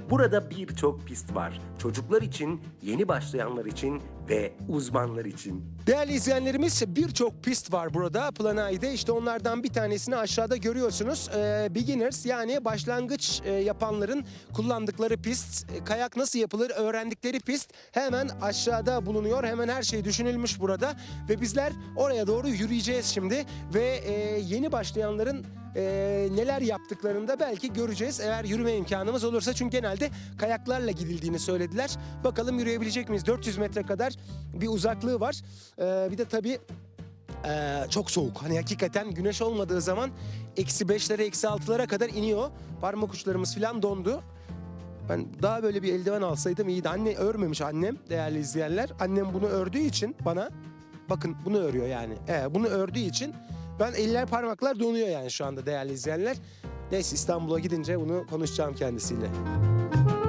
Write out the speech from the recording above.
Burada birçok pist var. Çocuklar için, yeni başlayanlar için ve uzmanlar için. Değerli izleyenlerimiz, birçok pist var burada Planay'da. İşte onlardan bir tanesini aşağıda görüyorsunuz. Beginners, yani başlangıç yapanların kullandıkları pist. Kayak nasıl yapılır öğrendikleri pist hemen aşağıda bulunuyor. Hemen her şey düşünülmüş burada. Ve bizler oraya doğru yürüyeceğiz şimdi. Ve yeni başlayanların neler yaptıklarını da belki göreceğiz eğer yürüme imkanımız olursa. Çünkü genelde kayaklarla gidildiğini söylediler. Bakalım yürüyebilecek miyiz? 400 metre kadar bir uzaklığı var. Bir de tabii çok soğuk. Hani hakikaten güneş olmadığı zaman -5'lere -6'lara kadar iniyor. Parmak uçlarımız falan dondu. Ben daha böyle bir eldiven alsaydım iyiydi. Anne örmemiş, annem, değerli izleyenler. Annem bunu ördüğü için bana, bakın bunu örüyor yani. Bunu ördüğü için ben eller parmaklar donuyor yani şu anda değerli izleyenler. Neyse, İstanbul'a gidince bunu konuşacağım kendisiyle.